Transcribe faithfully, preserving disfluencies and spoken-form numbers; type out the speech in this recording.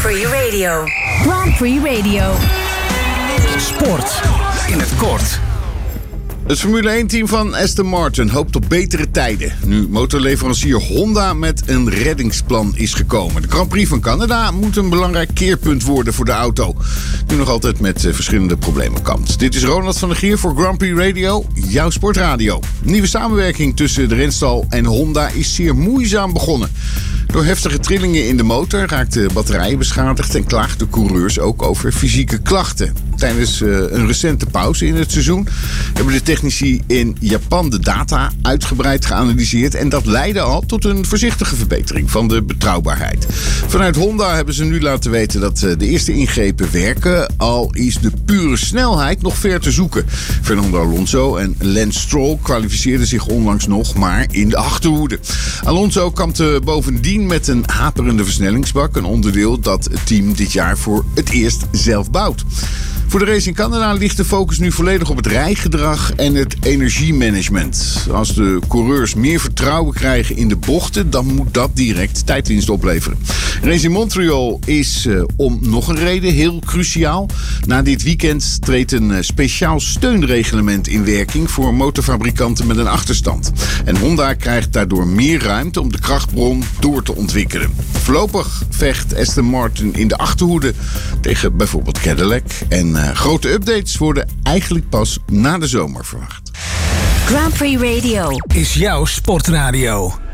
Prix Radio. Grand Prix Radio. Sport in het kort. Het Formule één-team van Aston Martin hoopt op betere tijden. Nu motorleverancier Honda met een reddingsplan is gekomen. De Grand Prix van Canada moet een belangrijk keerpunt worden voor de auto. Nu nog altijd met uh, verschillende problemen kampt. Dit is Ronald van der Gier voor Grand Prix Radio, jouw sportradio. Nieuwe samenwerking tussen de renstal en Honda is zeer moeizaam begonnen. Door heftige trillingen in de motor raakten batterijen beschadigd en klaagden coureurs ook over fysieke klachten. Tijdens uh, een recente pauze in het seizoen hebben de technici in Japan de data uitgebreid geanalyseerd en dat leidde al tot een voorzichtige verbetering van de betrouwbaarheid. Vanuit Honda hebben ze nu laten weten dat uh, de eerste ingrepen werken, al is de pure snelheid nog ver te zoeken. Fernando Alonso en Lance Stroll kwalificeerden zich onlangs nog, maar in de achterhoede. Alonso kampte bovendien met een haperende versnellingsbak, een onderdeel dat het team dit jaar voor het eerst zelf bouwt. Voor de race in Canada ligt de focus nu volledig op het rijgedrag en het energiemanagement. Als de coureurs meer vertrouwen krijgen in de bochten, dan moet dat direct tijdwinst opleveren. De race in Montreal is uh, om nog een reden heel cruciaal. Na dit weekend treedt een uh, speciaal steunreglement in werking voor motorfabrikanten met een achterstand. En Honda krijgt daardoor meer ruimte om de krachtbron door te ontwikkelen. Voorlopig vecht Aston Martin in de achterhoede tegen bijvoorbeeld Cadillac. En uh, grote updates worden eigenlijk pas na de zomer verwacht. Grand Prix Radio Is jouw sportradio.